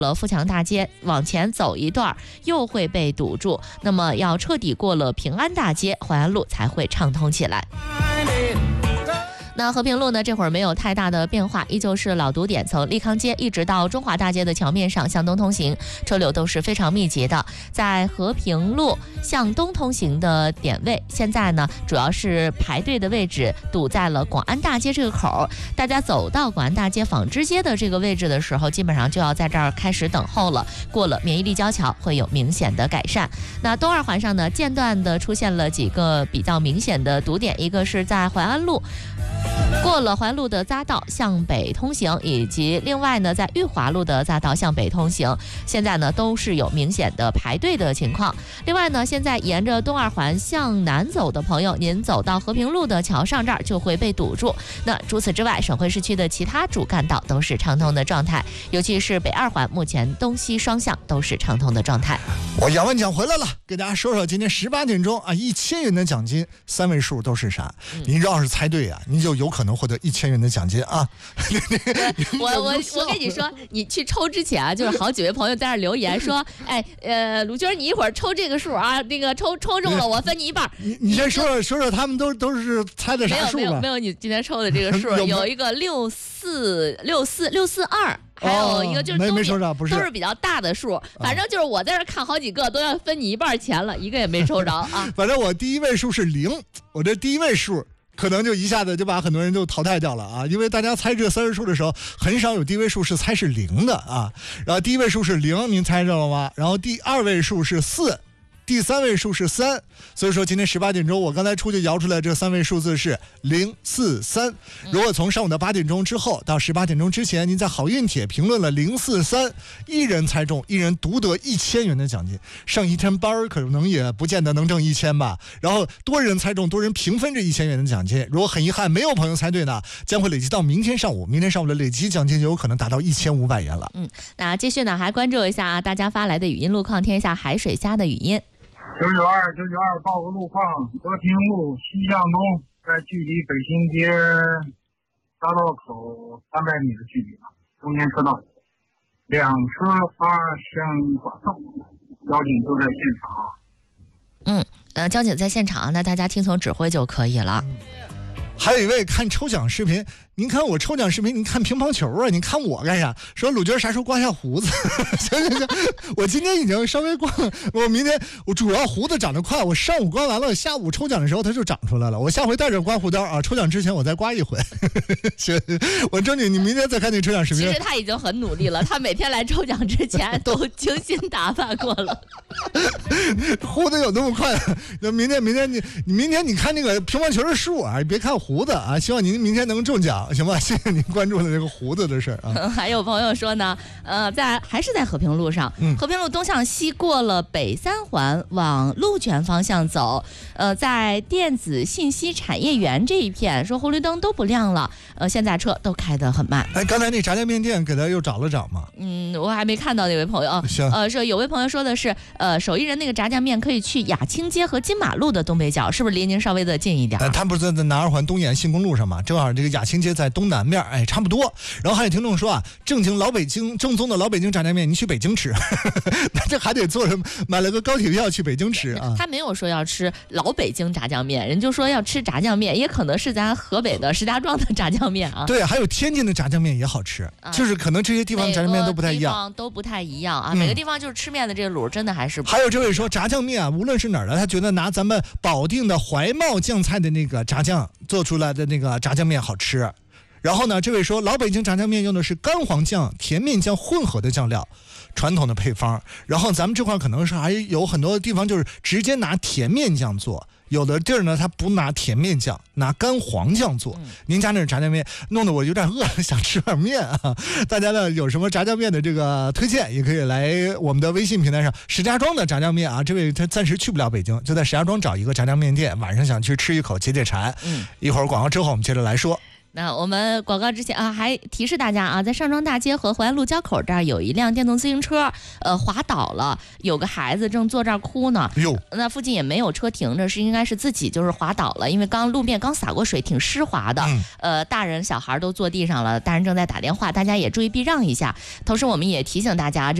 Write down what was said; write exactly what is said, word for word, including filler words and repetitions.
了富强大街往前走一段又会被堵住，那么要彻底过了平安大街，淮安路才会畅通起来。那和平路呢，这会儿没有太大的变化，依旧是老堵点，从利康街一直到中华大街的桥面上向东通行，车流都是非常密集的。在和平路向东通行的点位，现在呢主要是排队的位置堵在了广安大街这个口，大家走到广安大街纺织街的这个位置的时候，基本上就要在这儿开始等候了。过了免疫立交桥会有明显的改善。那东二环上呢，间断的出现了几个比较明显的堵点，一个是在淮安路。过了淮安路的匝道向北通行，以及另外呢在裕华路的匝道向北通行，现在呢都是有明显的排队的情况。另外呢，现在沿着东二环向南走的朋友，您走到和平路的桥上这儿就会被堵住。那除此之外，省会市区的其他主干道都是畅通的状态，尤其是北二环，目前东西双向都是畅通的状态。 我杨文讲回来了，给大家说说今天十八点钟啊，一千元的奖金，三位数都是啥？嗯、您要是猜对啊，您就有可能获得一千元的奖金啊！ 我我我跟你说，你去抽之前啊，就是好几位朋友在那留言说，哎呃，鲁军你一会儿抽这个数啊，那个抽抽中了我分你一半。 你你先说说说说，他们都都是猜的啥数吧？ 没有没有没有，你今天抽的这个数有, 有一个六四六四六四二。还有一个就是都、 哦、不是都是比较大的数，反正就是我在这看好几个都要分你一半钱了，一个也没抽着啊。 反正我第一位数是零，我这第一位数可能就一下子就把很多人就淘汰掉了啊，因为大家猜这三位数的时候，很少有第一位数是猜是零的啊。然后第一位数是零，您猜着了吗？然后第二位数是四。第三位数是三，所以说今天十八点钟，我刚才出去摇出来这三位数字是零四三。如果从上午的八点钟之后到十八点钟之前，您在好运帖评论了零四三，一人猜中，一人独得一千元的奖金。上一天班可能也不见得能挣一千吧。然后多人猜中，多人平分这一千元的奖金。如果很遗憾没有朋友猜对呢，将会累积到明天上午，明天上午的累积奖金就有可能达到一千五百元了。 嗯，那继续呢，还关注一下啊，大家发来的语音路况，听一下海水虾的语音。 九九二九九二报个路况，和平路西向东，在距离北新街匝道口三百米的距离了，中间车道，两车发生剐蹭，交警都在现场。 嗯，呃，交警在现场，那大家听从指挥就可以了。 还有一位看抽奖视频，您看我抽奖视频，您看乒乓球啊？你看我干啥？说鲁军啥时候刮下胡子？行行行，我今天已经稍微刮了，我明天我主要胡子长得快，我上午刮完了，下午抽奖的时候它就长出来了。我下回带着刮胡刀啊，抽奖之前我再刮一回。行，我争取你明天再看那抽奖视频。 其实他已经很努力了，他每天来抽奖之前都精心打扮过了。 胡子有那么快？那明天明天你你明天你看那个乒乓球的数啊，别看胡子啊，希望您明天能中奖，行吧？谢谢您关注的这个胡子的事啊、 嗯。还有朋友说呢，呃，在还是在和平路上，嗯、和平路东向西过了北三环往鹿泉方向走，呃，在电子信息产业园这一片，说红绿灯都不亮了，呃，现在车都开得很慢。 哎，刚才那炸酱面店给他又找了找吗？ 嗯，我还没看到那位朋友啊。 行， 呃，说有位朋友说的是，呃，手艺人那个炸酱面可以去雅清街和金马路的东北角，是不是离您稍微的近一点？ 呃，他不是在南二环东沿新公路上嘛，正好这个雅清街在东南面，哎，差不多。然后还有听众说啊，正经老北京正宗的老北京炸酱面，你去北京吃，那这还得坐着买了个高铁票去北京吃啊。 他没有说要吃老北京炸酱面，人就说要吃炸酱面，也可能是咱河北的石家庄的炸酱面啊。 对，还有天津的炸酱面也好吃，啊、就是可能这些地方炸酱面都不太一样， 都不太一样啊。嗯、每个地方就是吃面的这个卤真的还是不。 还有这位说炸酱面啊，无论是哪儿的，他觉得拿咱们保定的怀茂酱菜的那个炸酱做出来的那个炸酱面好吃。然后呢，这位说老北京炸酱面用的是干黄酱、甜面酱混合的酱料，传统的配方。然后咱们这块可能是还有很多地方就是直接拿甜面酱做，有的地儿呢它不拿甜面酱，拿干黄酱做。嗯、您家那炸酱面弄得我有点饿了，想吃碗面啊！大家呢有什么炸酱面的这个推荐，也可以来我们的微信平台上。石家庄的炸酱面啊，这位他暂时去不了北京，就在石家庄找一个炸酱面店，晚上想去吃一口解解馋。嗯，一会儿广告之后我们接着来说。 那我们广告之前啊，还提示大家啊，在上庄大街和淮安路交口这儿有一辆电动自行车，呃，滑倒了，有个孩子正坐这儿哭呢。 哟， 那附近也没有车停着，是应该是自己就是滑倒了，因为刚路面刚洒过水，挺湿滑的。 嗯、 呃，大人小孩都坐地上了，大人正在打电话，大家也注意避让一下。同时，我们也提醒大家。